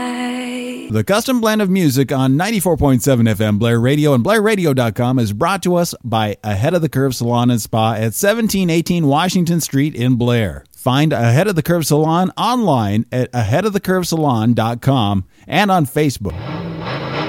night. The custom blend of music on 94.7 FM Blair Radio and BlairRadio.com is brought to us by Ahead of the Curve Salon and Spa at 1718 Washington Street in Blair. Find Ahead of the Curve Salon online at aheadofthecurvesalon.com and on Facebook.